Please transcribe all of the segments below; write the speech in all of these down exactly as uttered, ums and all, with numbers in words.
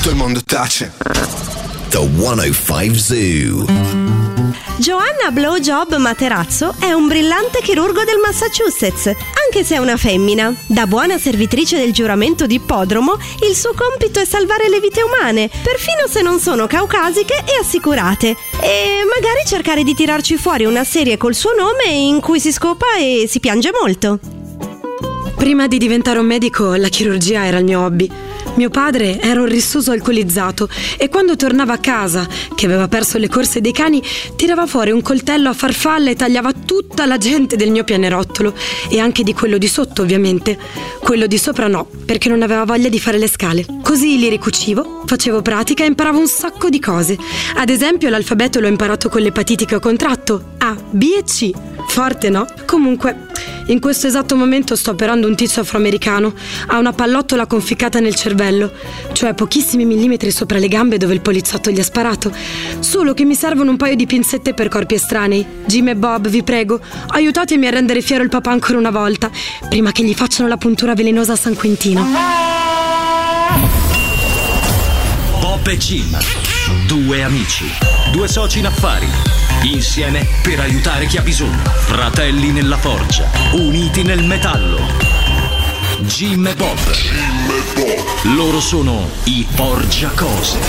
tutto il mondo tace. The centocinque Zoo. Joanna Blowjob Materazzo è un brillante chirurgo del Massachusetts, anche se è una femmina. Da buona servitrice del giuramento di ippodromo, il suo compito è salvare le vite umane, perfino se non sono caucasiche e assicurate. E magari cercare di tirarci fuori una serie col suo nome in cui si scopa e si piange molto. Prima di diventare un medico, la chirurgia era il mio hobby. Mio padre era un rissoso alcolizzato e quando tornava a casa, che aveva perso le corse dei cani, tirava fuori un coltello a farfalla e tagliava tutta la gente del mio pianerottolo e anche di quello di sotto, ovviamente. Quello di sopra no, perché non aveva voglia di fare le scale. Così li ricucivo, facevo pratica e imparavo un sacco di cose. Ad esempio l'alfabeto l'ho imparato con le epatiti che ho contratto: A, B e C. Forte, no? Comunque, in questo esatto momento sto operando un tizio afroamericano. Ha una pallottola conficcata nel cervello, cioè pochissimi millimetri sopra le gambe dove il poliziotto gli ha sparato. Solo che mi servono un paio di pinzette per corpi estranei. Jim e Bob, vi prego, aiutatemi a rendere fiero il papà ancora una volta, prima che gli facciano la puntura velenosa a San Quintino. Bob e Jim, due amici, due soci in affari, insieme per aiutare chi ha bisogno, fratelli nella forgia, uniti nel metallo. Jim e Bob, Jim e Bob. Loro sono i Forgiacose.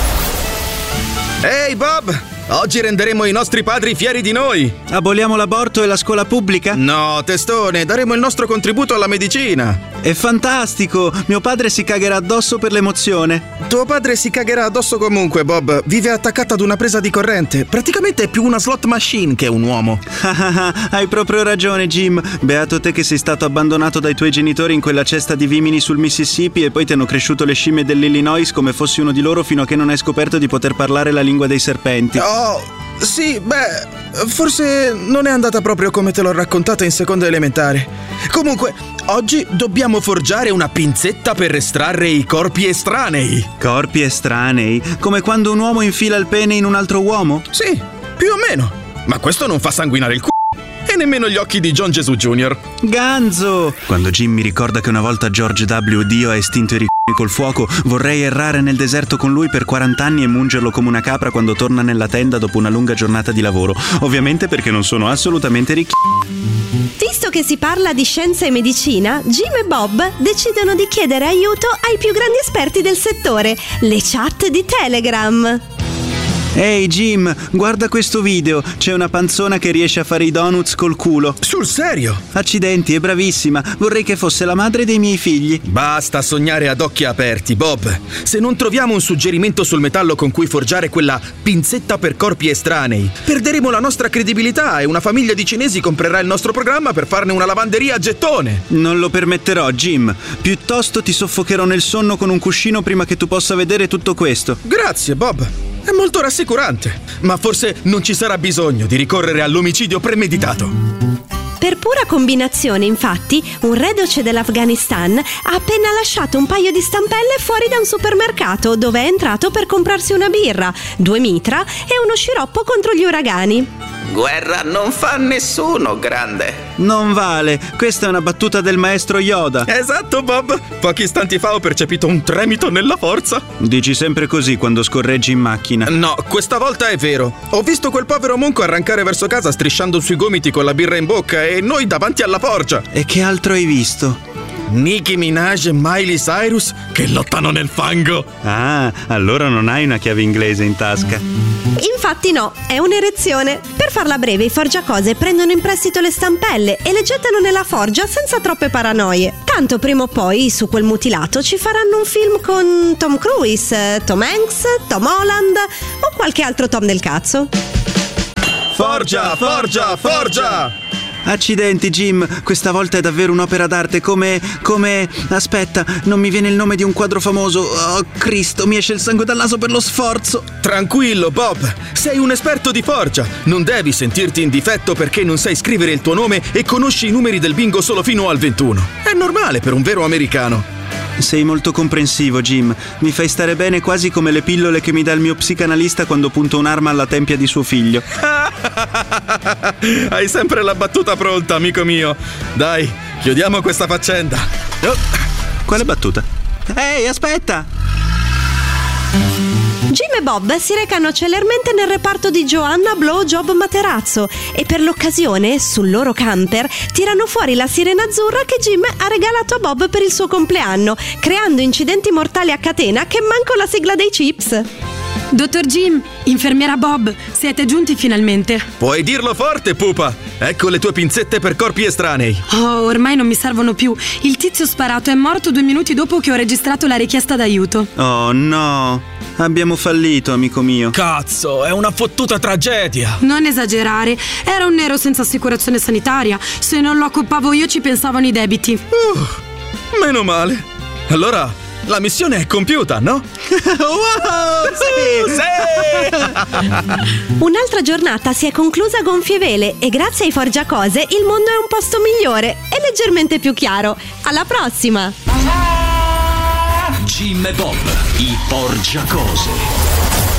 Ehi Bob, oggi renderemo i nostri padri fieri di noi. Aboliamo l'aborto e la scuola pubblica? No, testone, daremo il nostro contributo alla medicina. È fantastico, mio padre si cagherà addosso per l'emozione. Tuo padre si cagherà addosso comunque, Bob. Vive attaccato ad una presa di corrente. Praticamente è più una slot machine che un uomo. Hai proprio ragione, Jim. Beato te che sei stato abbandonato dai tuoi genitori in quella cesta di vimini sul Mississippi e poi ti hanno cresciuto le scimmie dell'Illinois come fossi uno di loro fino a che non hai scoperto di poter parlare la lingua dei serpenti. Oh, sì, beh, forse non è andata proprio come te l'ho raccontata in seconda elementare. Comunque, oggi dobbiamo forgiare una pinzetta per estrarre i corpi estranei. Corpi estranei? Come quando un uomo infila il pene in un altro uomo? Sì, più o meno. Ma questo non fa sanguinare il c***o. E nemmeno gli occhi di John Gesù Junior Ganzo! Quando Jim mi ricorda che una volta George W. Dio ha estinto i r***i col fuoco, vorrei errare nel deserto con lui per quaranta anni e mungerlo come una capra quando torna nella tenda dopo una lunga giornata di lavoro. Ovviamente perché non sono assolutamente ricchi. Visto che si parla di scienza e medicina, Jim e Bob decidono di chiedere aiuto ai più grandi esperti del settore, le chat di Telegram. Ehi Jim, guarda questo video. C'è una panzona che riesce a fare i donuts col culo. Sul serio? Accidenti, è bravissima. Vorrei che fosse la madre dei miei figli. Basta sognare ad occhi aperti, Bob. Se non troviamo un suggerimento sul metallo con cui forgiare quella pinzetta per corpi estranei, perderemo la nostra credibilità e una famiglia di cinesi comprerà il nostro programma per farne una lavanderia a gettone. Non lo permetterò, Jim. Piuttosto ti soffocherò nel sonno con un cuscino prima che tu possa vedere tutto questo. Grazie, Bob. È molto rassicurante, ma forse non ci sarà bisogno di ricorrere all'omicidio premeditato. Per pura combinazione, infatti, un reduce dell'Afghanistan ha appena lasciato un paio di stampelle fuori da un supermercato dove è entrato per comprarsi una birra, due mitra e uno sciroppo contro gli uragani. Guerra non fa nessuno grande. Non vale, questa è una battuta del maestro Yoda. Esatto, Bob. Pochi istanti fa ho percepito un tremito nella forza. Dici sempre così quando scorreggi in macchina. No, questa volta è vero. Ho visto quel povero monco arrancare verso casa strisciando sui gomiti con la birra in bocca e noi davanti alla forgia. E che altro hai visto? Nicki Minaj e Miley Cyrus che lottano nel fango. Ah, allora non hai una chiave inglese in tasca. Infatti no, è un'erezione. Per farla breve, i forgiacose prendono in prestito le stampelle e le gettano nella forgia senza troppe paranoie. Tanto prima o poi su quel mutilato ci faranno un film con Tom Cruise, Tom Hanks, Tom Holland o qualche altro Tom del cazzo. Forgia, forgia, forgia! Accidenti, Jim, questa volta è davvero un'opera d'arte come... come... Aspetta, non mi viene il nome di un quadro famoso. Oh, Cristo, mi esce il sangue dal naso per lo sforzo. Tranquillo, Bob, sei un esperto di forgia. Non devi sentirti in difetto perché non sai scrivere il tuo nome e conosci i numeri del bingo solo fino al ventuno. È normale per un vero americano. Sei molto comprensivo, Jim. Mi fai stare bene quasi come le pillole che mi dà il mio psicanalista quando punto un'arma alla tempia di suo figlio. Hai sempre la battuta pronta, amico mio. Dai, chiudiamo questa faccenda. Oh. Quale battuta? Ehi, aspetta! Jim e Bob si recano celermente nel reparto di Joanna Blow Job Materazzo e per l'occasione, sul loro camper, tirano fuori la sirena azzurra che Jim ha regalato a Bob per il suo compleanno, creando incidenti mortali a catena che manco la sigla dei Chips. Dottor Jim, infermiera Bob, siete giunti finalmente. Puoi dirlo forte, pupa! Ecco le tue pinzette per corpi estranei. Oh, ormai non mi servono più. Il tizio sparato è morto due minuti dopo che ho registrato la richiesta d'aiuto. Oh no, abbiamo fallito, amico mio. Cazzo, è una fottuta tragedia. Non esagerare, era un nero senza assicurazione sanitaria. Se non lo accoppavo io ci pensavano i debiti. Uh, meno male. Allora la missione è compiuta, no? Wow, sì, sì! Un'altra giornata si è conclusa a gonfie vele e grazie ai Forgiacose il mondo è un posto migliore e leggermente più chiaro. Alla prossima! Jim e Bob, i Forgiacose.